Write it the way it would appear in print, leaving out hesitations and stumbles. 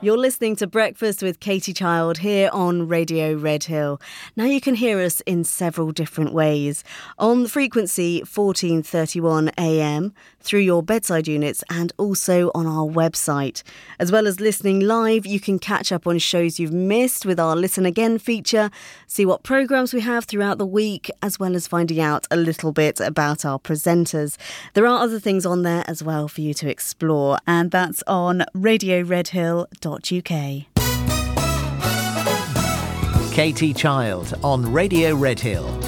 You're listening to Breakfast with Katie Child here on Radio Redhill. Now you can hear us in several different ways. On the frequency 1431 AM, through your bedside units and also on our website. As well as listening live, you can catch up on shows you've missed with our Listen Again feature, see what programmes we have throughout the week, as well as finding out a little bit about our presenters. There are other things on there as well for you to explore, and that's on radioredhill.uk. Katie Child on Radio Redhill.